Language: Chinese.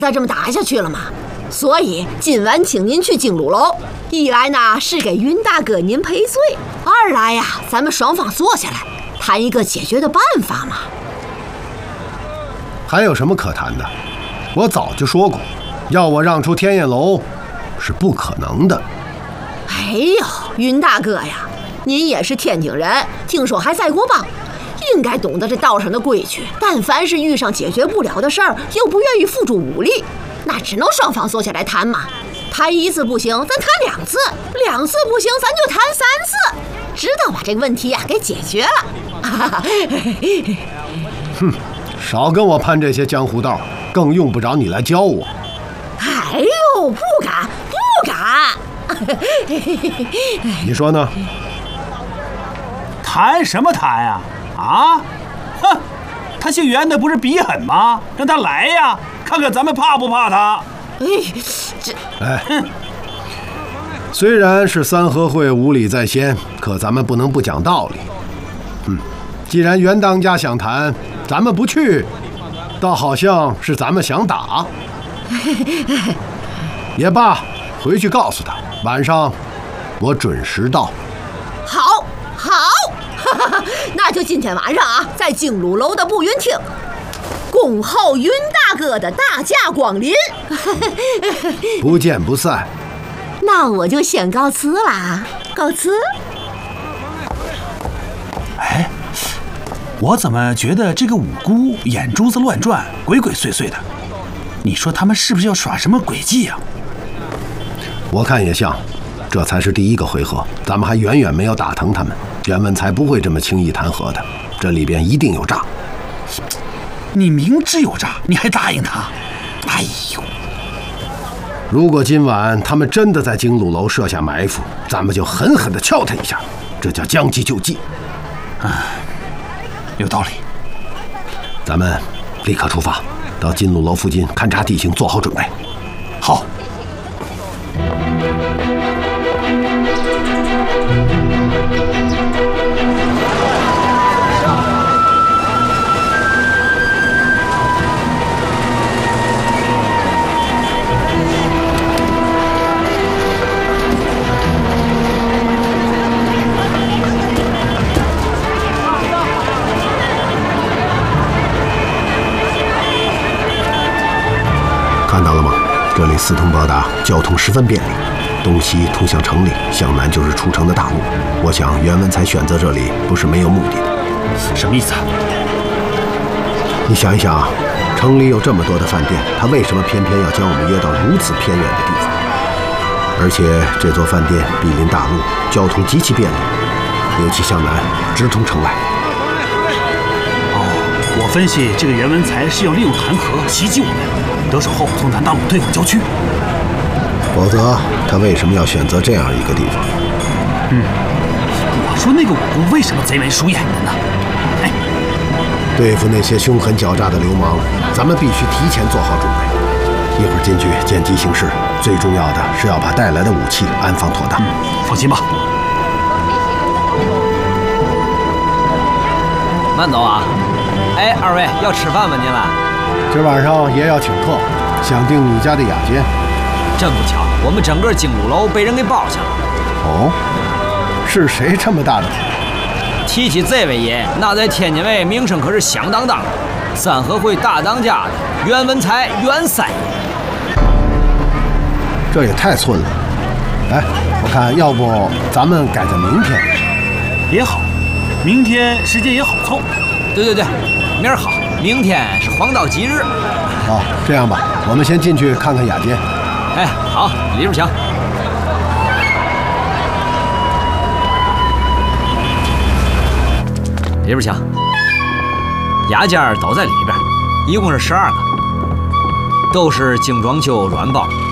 再这么打下去了吗？所以今晚请您去京鲁楼，一来呢是给云大哥您赔罪，二来呀，咱们双方坐下来谈一个解决的办法嘛。 还有什么可谈的？我早就说过，要我让出天燕楼是不可能的。 哎呦，云大哥呀，您也是天津人，听说还在过邦，应该懂得这道上的规矩。但凡是遇上解决不了的事儿，又不愿意付诸武力，那只能双方坐下来谈嘛。谈一次不行，咱谈两次；两次不行，咱就谈三次，直到把这个问题呀给解决了。 哼，少跟我攀这些江湖道，更用不着你来教我。 哎呦，不敢不敢。 你说呢？ 谈什么谈呀？啊，哼，他姓袁的不是比狠吗？让他来呀，看看咱们怕不怕他。 虽然是三合会无礼在先，可咱们不能不讲道理。既然袁当家想谈，咱们不去，倒好像是咱们想打。也罢，回去告诉他，晚上我准时到。 好，那就今天晚上啊，在京鲁楼的步云厅，恭候云大哥的大驾光临。 不见不散。 那我就先告辞啦，告辞。 哎，我怎么觉得这个五姑眼珠子乱转，鬼鬼祟祟的？你说他们是不是要耍什么诡计啊？ 我看也像，这才是第一个回合，咱们还远远没有打疼他们。袁文才不会这么轻易谈和的，这里边一定有诈。 你明知有诈，你还答应他？哎呦！ 如果今晚他们真的在京鲁楼设下埋伏，咱们就狠狠地敲他一下，这叫将计就计。 有道理。 咱们立刻出发，到金鲁楼附近勘察地形，做好准备。 好。 看到了吗？这里四通八达，交通十分便利，东西通向城里，向南就是出城的大路。我想袁文才选择这里不是没有目的的。 什么意思啊？ 你想一想啊，城里有这么多的饭店，他为什么偏偏要将我们约到如此偏远的地方？而且这座饭店毗邻大路，交通极其便利，尤其向南直通城外。 我分析这个袁文才是要利用弹劾袭击我们，得手后从南大路退往郊区。 否则他为什么要选择这样一个地方？ 我说那个武功为什么贼眉鼠眼的呢？哎， 对付那些凶狠狡诈的流氓，咱们必须提前做好准备。一会儿进去见机行事，最重要的是要把带来的武器安放妥当。 放心吧。 慢走啊！哎，二位要吃饭吗？您来。 今晚上爷要请客，想订你家的雅间。 真不巧，我们整个京鲁楼被人给包下了。 哦，是谁这么大的火？ 提起这位爷，那在天津卫名声可是响当当的，三合会大当家的袁文才袁三爷。 这也太寸了。哎，我看要不咱们改在明天也好，明天时间也好凑。 对，明儿好，明天是黄道吉日。 好，这样吧，我们先进去看看雅间。 哎，好，里边请。里边请。雅间都在里边，一共是12个，都是精装修软包。